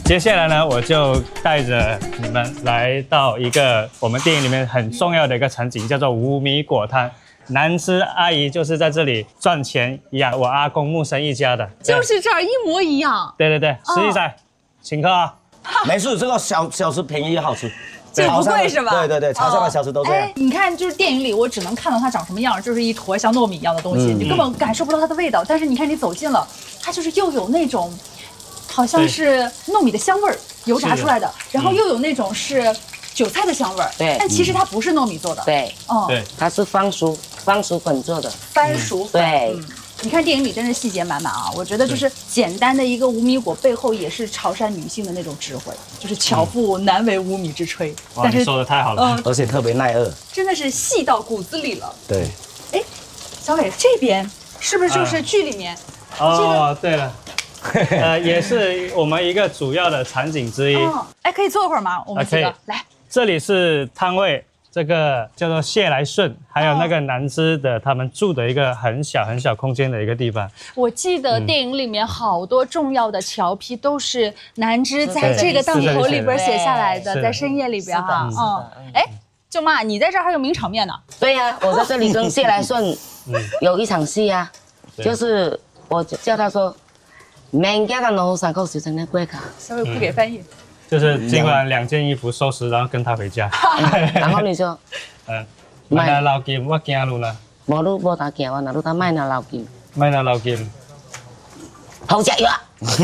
接下来呢，我就带着你们来到一个我们电影里面很重要的一个场景，叫做无米果摊。南芝阿姨就是在这里赚钱养我阿公木生一家的， 就是这儿一模一样。 对对对，实际上，请客啊！ 没事，这个小吃便宜也好吃。 这不贵是吧？ 对对对，潮汕的小吃都这样。 哎，你看，就是电影里我只能看到它长什么样，就是一坨像糯米一样的东西，你根本感受不到它的味道。但是你看你走近了，它就是又有那种，好像是糯米的香味儿，油炸出来的，然后又有那种是韭菜的香味儿。 对， 但其实它不是糯米做的。 对， 对， 它是番薯粉做的。 番薯粉。 对。 你看电影里真是细节满满啊！我觉得就是简单的一个无米果背后也是潮汕女性的那种智慧，就是巧妇难为无米之炊。 哇，你说的太好了， 而且特别耐饿， 真的是细到骨子里了。 对。 哎，小伟这边是不是就是剧里面？ 哦，对了，也是我们一个主要的场景之一。 哎，可以坐会儿吗？我们几个来。 这里是摊位。 这个叫做谢来顺，还有那个南芝的，他们住的一个很小很小空间的一个地方。 我记得电影里面好多重要的桥批都是南芝在这个档口里边写下来的，在深夜里边哈。哎，舅妈，你在这儿还有名场面呢？ 对呀，我在这里跟谢来顺有一场戏啊，就是我叫他说，明家的农三口小成的贵卡。 小伟不给翻译。 就是尽管2件衣服收拾，然后跟他回家。 然后你说， 买那老金，我惊路啦。 无路无大惊，我那路他买那老金。 买那老金。 好食藥。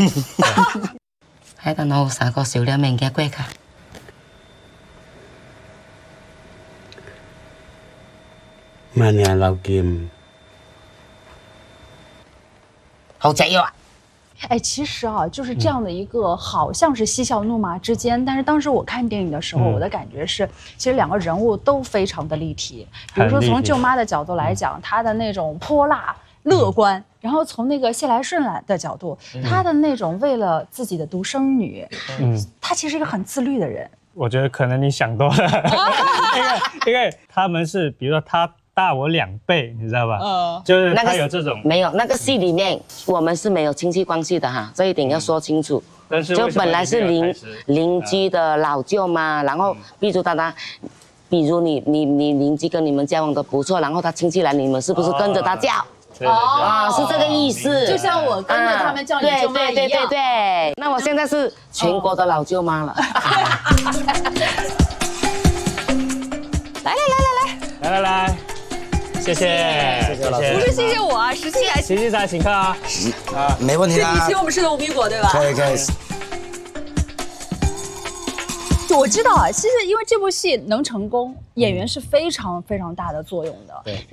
喺度農三個小了明嘅貴卡。 買那老金。 好食藥啊！ 哎，其实啊，就是这样的一个，好像是嬉笑怒骂之间，但是当时我看电影的时候，我的感觉是，其实两个人物都非常的立体。比如说从舅妈的角度来讲，她的那种泼辣乐观，然后从那个谢来顺来的角度，她的那种为了自己的独生女，她其实是一个很自律的人。 我觉得可能你想多了，因为他们是，比如说他。 大我2倍，你知道吧？就是他有这种没有那个戏里面，我们是没有亲戚关系的哈，这一点要说清楚。 但是就本来是邻居的老舅妈，然后比如你邻居跟你们交往的不错，然后他亲戚来，你们是不是跟着他叫？啊，是这个意思。 就像我跟着他们叫你舅妈一样。 对。那我现在是全国的老舅妈了。 来。 谢谢老师， 不是谢谢我啊，是实际上请客啊， 没问题啦。 是你请我们吃的无米果对吧？ 可以。 我知道啊，其实因为这部戏能成功，演员是非常非常大的作用的。 对，